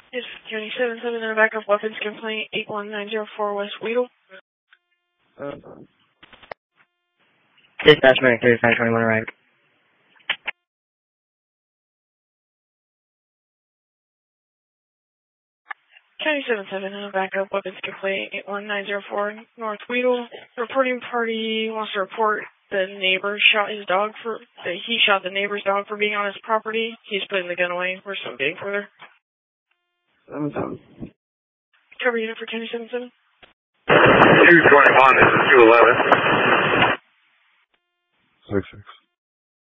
It's County 77 and a backup weapons complaint 81904 West Weedle. Dispatch Medic 3521 arrived. County 77 and a backup weapons complaint 81904 North Weedle. Reporting party wants to report the neighbor shot his dog he shot the neighbor's dog for being on his property. He's putting the gun away. We're still getting further. 7-7. Cover unit for County 77. 221, this is 211. 6-6.